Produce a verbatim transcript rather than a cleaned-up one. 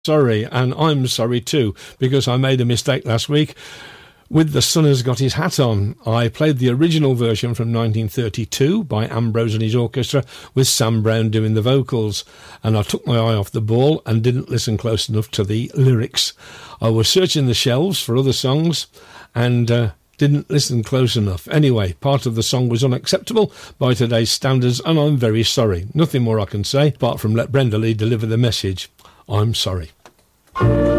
sorry, and I'm sorry too, because I made a mistake last week. With The Sun Has Got His Hat On, I played the original version from nineteen thirty-two by Ambrose and his orchestra, with Sam Brown doing the vocals, and I took my eye off the ball and didn't listen close enough to the lyrics. I was searching the shelves for other songs and uh, didn't listen close enough. Anyway, part of the song was unacceptable by today's standards, and I'm very sorry. Nothing more I can say, apart from let Brenda Lee deliver the message. I'm sorry.